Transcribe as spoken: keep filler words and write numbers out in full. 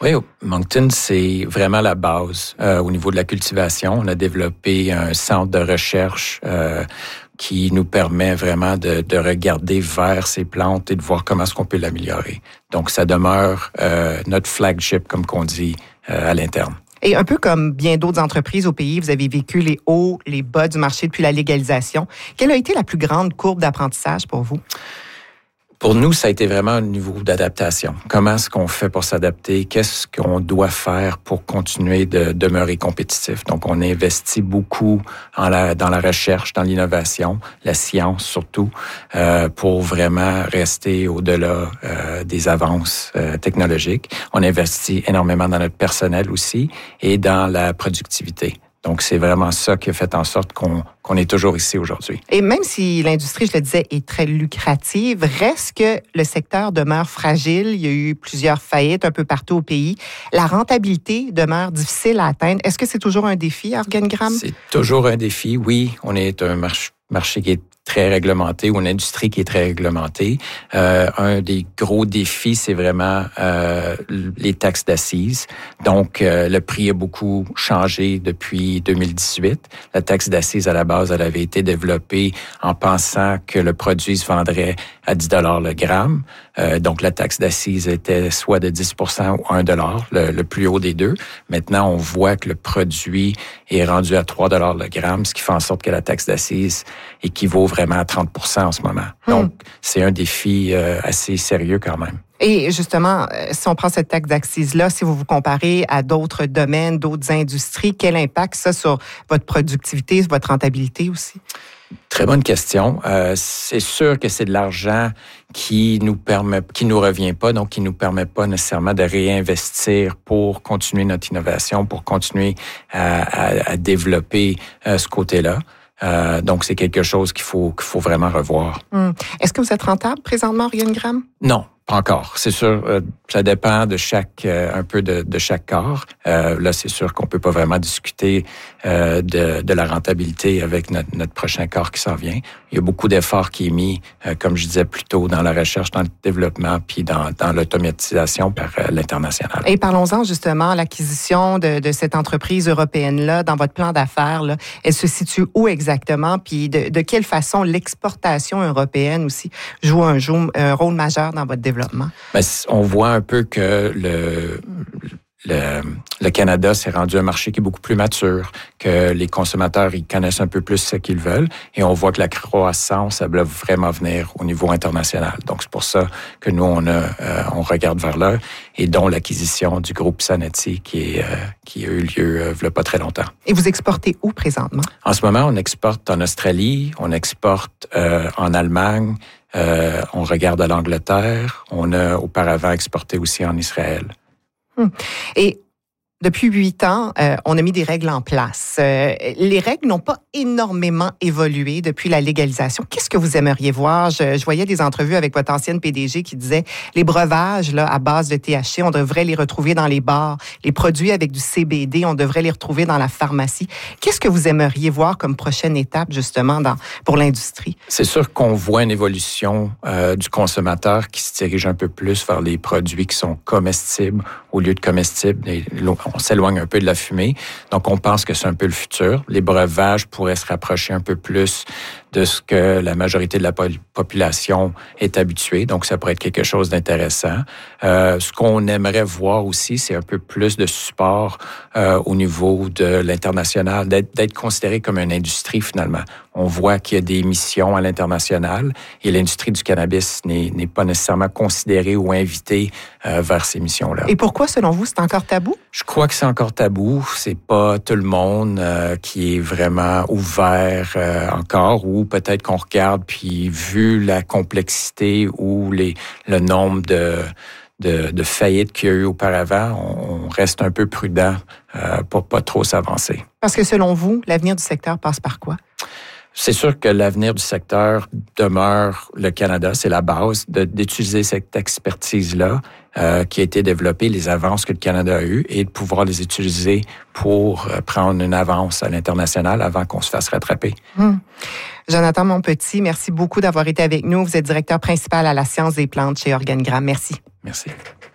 Oui, Moncton, c'est vraiment la base euh, au niveau de la cultivation. On a développé un centre de recherche euh, qui nous permet vraiment de, de regarder vers ces plantes et de voir comment est-ce qu'on peut l'améliorer. Donc, ça demeure euh, notre flagship, comme qu'on dit, euh, à l'interne. Et un peu comme bien d'autres entreprises au pays, vous avez vécu les hauts, les bas du marché depuis la légalisation. Quelle a été la plus grande courbe d'apprentissage pour vous? Pour nous, ça a été vraiment un niveau d'adaptation. Comment est-ce qu'on fait pour s'adapter? Qu'est-ce qu'on doit faire pour continuer de demeurer compétitif? Donc, on investit beaucoup en la, dans la recherche, dans l'innovation, la science surtout, euh, pour vraiment rester au-delà euh, des avances euh, technologiques. On investit énormément dans notre personnel aussi et dans la productivité. Donc, c'est vraiment ça qui a fait en sorte qu'on, qu'on est toujours ici aujourd'hui. Et même si l'industrie, je le disais, est très lucrative, reste que le secteur demeure fragile. Il y a eu plusieurs faillites un peu partout au pays. La rentabilité demeure difficile à atteindre. Est-ce que c'est toujours un défi, Organigramme? C'est toujours un défi, oui. On est un marché, marché qui est très réglementé ou une industrie qui est très réglementée. Euh, un des gros défis, c'est vraiment euh, les taxes d'assises. Donc, euh, le prix a beaucoup changé depuis deux mille dix-huit. La taxe d'assises, à la base, elle avait été développée en pensant que le produit se vendrait à dix dollars le gramme. Euh, donc, la taxe d'assises était soit de dix pour cent ou un dollar, le, le plus haut des deux. Maintenant, on voit que le produit est rendu à trois dollars le gramme, ce qui fait en sorte que la taxe d'assises équivaut vraiment à trente pour cent en ce moment. Hmm. Donc, c'est un défi euh, assez sérieux quand même. Et justement, si on prend cette taxe d'accise-là, si vous vous comparez à d'autres domaines, d'autres industries, quel impact ça sur votre productivité, votre rentabilité aussi? Très bonne question. Euh, c'est sûr que c'est de l'argent qui nous permet, qui nous revient pas, donc qui nous permet pas nécessairement de réinvestir pour continuer notre innovation, pour continuer à, à, à développer euh, ce côté-là. Euh, donc, c'est quelque chose qu'il faut qu'il faut vraiment revoir. Hum. Est-ce que vous êtes rentable présentement, Organigramme? Non, pas encore. C'est sûr, euh, ça dépend de chaque euh, un peu de, de chaque corps. Euh, là, c'est sûr qu'on peut pas vraiment discuter euh, de, de la rentabilité avec notre, notre prochain corps qui s'en vient. Il y a beaucoup d'efforts qui est mis, euh, comme je disais plus tôt, dans la recherche, dans le développement, puis dans, dans l'automatisation par euh, l'international. Et parlons-en justement, l'acquisition de, de cette entreprise européenne-là, dans votre plan d'affaires, là, elle se situe où exactement? Puis de, de quelle façon l'exportation européenne aussi joue un, joue un rôle majeur dans votre développement? Bien, on voit un peu que le... Le, le Canada s'est rendu un marché qui est beaucoup plus mature, que les consommateurs ils connaissent un peu plus ce qu'ils veulent, et on voit que la croissance, elle va vraiment venir au niveau international. Donc c'est pour ça que nous on a, euh, on regarde vers là, et dont l'acquisition du groupe Sanofi qui est euh, qui a eu lieu euh, il y a pas très longtemps. Et vous exportez où présentement? En ce moment, on exporte en Australie, on exporte euh, en Allemagne, euh, on regarde à l'Angleterre, on a auparavant exporté aussi en Israël. Et depuis huit ans, euh, on a mis des règles en place. Euh, les règles n'ont pas énormément évolué depuis la légalisation. Qu'est-ce que vous aimeriez voir? Je, je voyais des entrevues avec votre ancienne P D G qui disait les breuvages là, à base de T H C, on devrait les retrouver dans les bars. Les produits avec du C B D, on devrait les retrouver dans la pharmacie. Qu'est-ce que vous aimeriez voir comme prochaine étape, justement, dans, pour l'industrie? C'est sûr qu'on voit une évolution euh, du consommateur qui se dirige un peu plus vers les produits qui sont comestibles au lieu de comestibles. Et on s'éloigne un peu de la fumée. Donc, on pense que c'est un peu le futur. Les breuvages pourraient se rapprocher un peu plus de ce que la majorité de la population est habituée. Donc, ça pourrait être quelque chose d'intéressant. Euh, ce qu'on aimerait voir aussi, c'est un peu plus de support euh, au niveau de l'international, d'être, d'être considéré comme une industrie finalement. On voit qu'il y a des missions à l'international et l'industrie du cannabis n'est, n'est pas nécessairement considérée ou invitée euh, vers ces missions-là. Et pourquoi, selon vous, c'est encore tabou? Je crois que c'est encore tabou. C'est pas tout le monde euh, qui est vraiment ouvert euh, encore, ou peut-être qu'on regarde, puis vu la complexité ou les, le nombre de, de, de faillites qu'il y a eu auparavant, on, on reste un peu prudent euh, pour pas trop s'avancer. Parce que selon vous, l'avenir du secteur passe par quoi? C'est sûr que l'avenir du secteur demeure le Canada, c'est la base de, d'utiliser cette expertise-là euh, qui a été développée, les avances que le Canada a eues, et de pouvoir les utiliser pour euh, prendre une avance à l'international avant qu'on se fasse rattraper. Hum. Jonathan Monpetit, merci beaucoup d'avoir été avec nous. Vous êtes directeur principal à la science des plantes chez Organigramme. Merci. Merci.